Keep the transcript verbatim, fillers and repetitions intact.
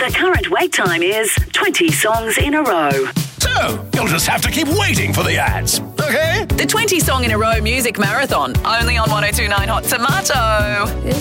The current wait time is twenty songs in a row. So, you'll just have to keep waiting for the ads, okay? The twenty song in a row music marathon, only on one oh two point nine Hot Tomato.